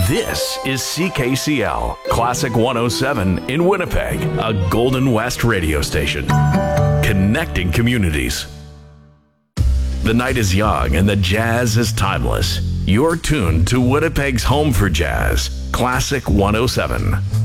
This is CKCL, Classic 107 in Winnipeg, a Golden West radio station. Connecting communities. The night is young and the jazz is timeless. You're tuned to Winnipeg's home for jazz, Classic 107.